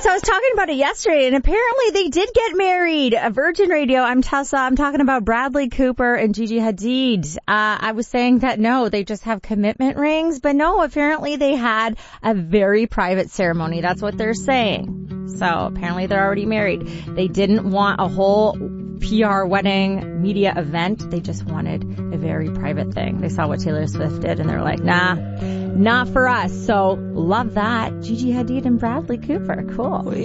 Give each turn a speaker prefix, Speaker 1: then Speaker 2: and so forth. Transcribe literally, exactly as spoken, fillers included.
Speaker 1: so I was talking about it yesterday, and apparently they did get married. A Virgin Radio, I'm Tessa. I'm talking about Bradley Cooper and Gigi Hadid. Uh, I was saying that no, they just have commitment rings, but no, apparently they had a very private ceremony. That's what they're saying. So apparently they're already married. They didn't want a whole P R wedding media event. They just wanted a very private thing. They saw what Taylor Swift did, and they're like, nah, not for us. So love that. Gigi Hadid and Bradley Cooper. Cool.